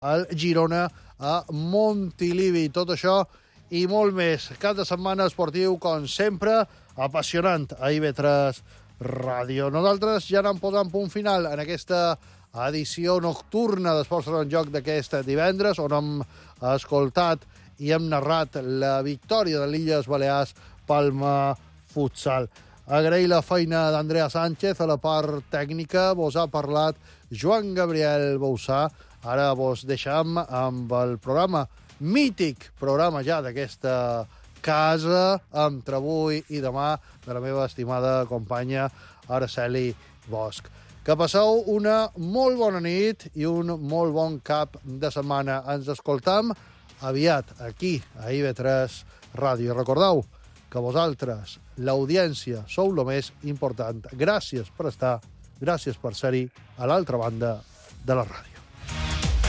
al Girona a Montilivi. Tot això i molt més. Cap de setmana esportiu, com sempre, apassionant a IB3 Ràdio. Nosaltres ja anem posant punt final en aquesta edició nocturna d'Esports en Joc d'aquest divendres, on hem escoltat i hem narrat la victòria de l'Illes Balears Palma Futsal. Agrair la feina d'Andrea Sánchez a la part tècnica. Vos ha parlat Joan Gabriel Bouzá. Ara vos deixam amb el programa, mític programa ja d'aquesta casa, entre avui i demà, de la meva estimada companya Araceli Bosch. Que passeu una molt bona nit i un molt bon cap de setmana. Ens escoltam aviat aquí, a IB3 Ràdio. Recordeu que vosaltres, l'audiència, sou el més important. Gràcies per estar, gràcies per ser-hi a l'altra banda de la ràdio.